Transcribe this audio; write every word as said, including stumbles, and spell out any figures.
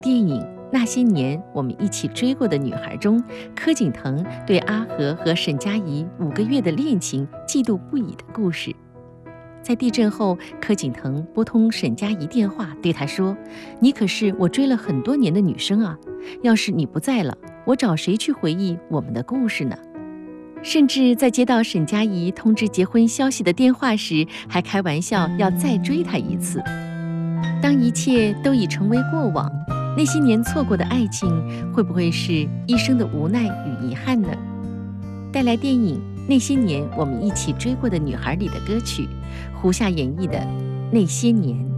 电影《那些年，我们一起追过的女孩》中，柯景腾对阿和和沈佳宜五个月的恋情嫉妒不已的故事。在地震后，柯景腾拨通沈佳宜电话，对她说：你可是我追了很多年的女生啊，要是你不在了，我找谁去回忆我们的故事呢？甚至在接到沈佳宜通知结婚消息的电话时，还开玩笑要再追她一次。当一切都已成为过往，那些年错过的爱情，会不会是一生的无奈与遗憾呢？带来电影《那些年，我们一起追过的女孩》里的歌曲，胡夏演绎的《那些年》。